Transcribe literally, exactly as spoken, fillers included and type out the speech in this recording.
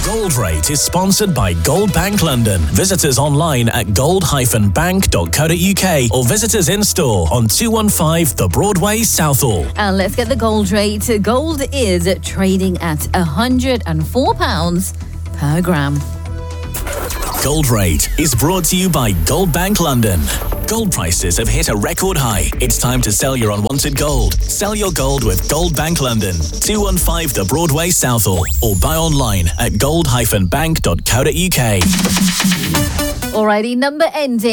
Gold Rate is sponsored by Gold Bank London. Visit us online at gold dash bank dot co dot uk or visit us in store on two one five The Broadway, Southall. And let's get the gold rate. Gold is trading at one hundred four pounds per gram. Gold Rate is brought to you by Gold Bank London. Gold prices have hit a record high. It's time to sell your unwanted gold. Sell your gold with Gold Bank London, two one five The Broadway, Southall, or buy online at gold dash bank dot co dot uk. Alrighty, number ending